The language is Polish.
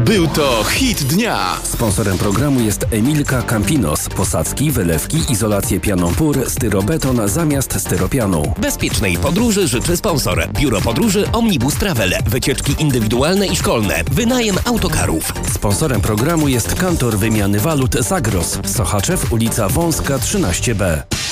Był to hit dnia. Sponsorem programu jest Emilka Campinos. Posadzki, wylewki, izolację pianą PUR, styrobeton zamiast styropianu. Bezpiecznej podróży życzy sponsor. Biuro Podróży Omnibus Travel. Wycieczki indywidualne i szkolne. Wynajem autokarów. Sponsorem programu jest Kantor Wymiany Walut Zagros. Sochaczew, ulica Wąska 13B.